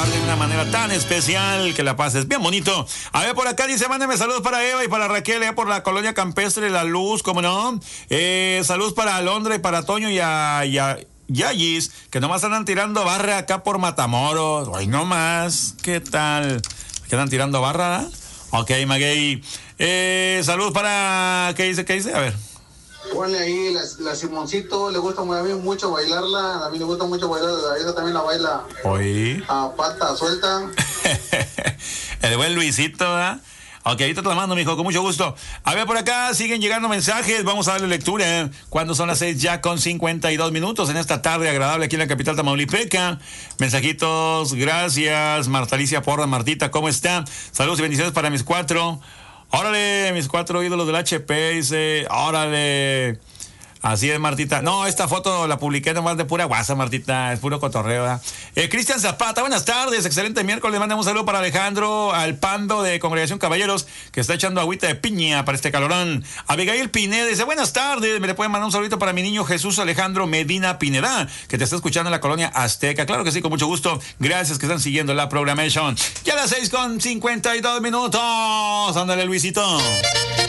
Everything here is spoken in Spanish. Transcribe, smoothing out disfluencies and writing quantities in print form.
de una manera tan especial, que la pases bien bonito. A ver, por acá dice, mándame saludos para Eva y para Raquel, por la colonia campestre La Luz, ¿cómo no? Saludos para Alondra y para Toño y a Yayis, que nomás andan tirando barra acá por Matamoros. Ay, no más, ¿qué tal? ¿Que andan tirando barra? Ok, Maguey. Saludos para... ¿Qué dice? A ver. Ponle ahí la Simoncito, le gusta a mí mucho bailarla, a mí le gusta mucho bailar, ella también la baila a pata suelta. El buen Luisito, ¿verdad? Ok, ahorita te la mando, mijo, con mucho gusto. A ver, por acá siguen llegando mensajes, vamos a darle lectura. Cuando son las 6 ya con 52 minutos en esta tarde agradable aquí en la capital tamaulipeca. Mensajitos, gracias. Marta Alicia Porra, Martita, ¿cómo está? Saludos y bendiciones para mis 4. Órale, mis 4 ídolos del HP, dice, órale. Así es, Martita. No, esta foto la publiqué nomás de pura guasa, Martita. Es puro cotorreo, ¿verdad? Cristian Zapata, buenas tardes. Excelente miércoles. Mandamos un saludo para Alejandro Alpando de Congregación Caballeros, que está echando agüita de piña para este calorón. Abigail Pineda dice, buenas tardes. Me le pueden mandar un saludito para mi niño Jesús Alejandro Medina Pineda, que te está escuchando en la colonia Azteca. Claro que sí, con mucho gusto. Gracias que están siguiendo la programación. Ya a las 6 con 52 minutos. Ándale, Luisito.